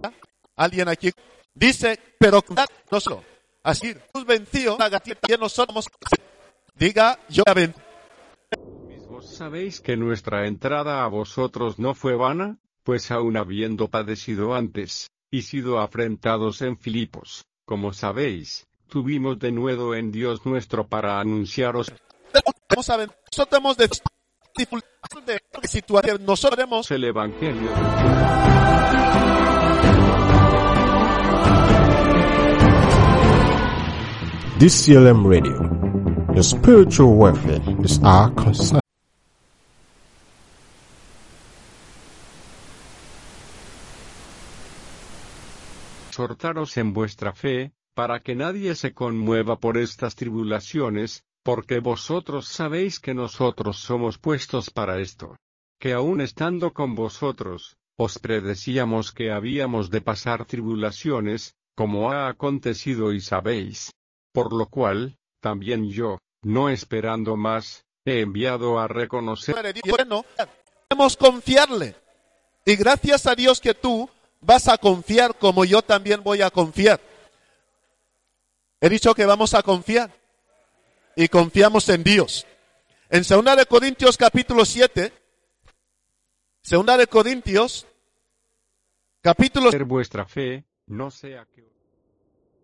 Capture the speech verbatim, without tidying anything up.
Alguien aquí dice, pero no solo. Así, Jesús venció la gatita, nosotros diga, yo la vencí. ¿Vos sabéis que nuestra entrada a vosotros no fue vana? Pues aun habiendo padecido antes, y sido afrentados en Filipos, como sabéis, tuvimos de nuevo en Dios nuestro para anunciaros. Vamos a ver, nosotros hemos de de situación, nosotros hemos el Evangelio. D C L M Radio. Your spiritual welfare is our concern. Exhortaros en vuestra fe, para que nadie se conmueva por estas tribulaciones, porque vosotros sabéis que nosotros somos puestos para esto. Que aun estando con vosotros, os predecíamos que habíamos de pasar tribulaciones, como ha acontecido y sabéis. Por lo cual, también yo, no esperando más, he enviado a reconocer. Bueno, debemos confiarle. Y gracias a Dios que tú vas a confiar como yo también voy a confiar. He dicho que vamos a confiar. Y confiamos en Dios. En segunda de Corintios capítulo siete, segunda de Corintios capítulo vuestra fe, no sea que